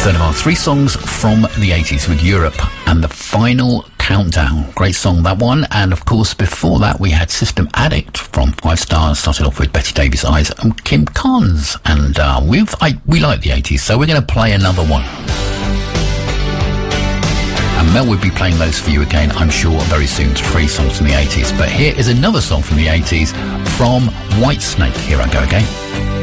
Third of our 3 songs from the 80s with Europe and The Final Countdown. Great song, that one. And of course, before that, we had System Addict from 5 Stars. Started off with Betty Davis Eyes and Kim Carnes. And we like the 80s, so we're going to play another one. And Mel will be playing those for you again, I'm sure, very soon. 3 songs from the 80s. But here is another song from the 80s from Whitesnake. Here I go again.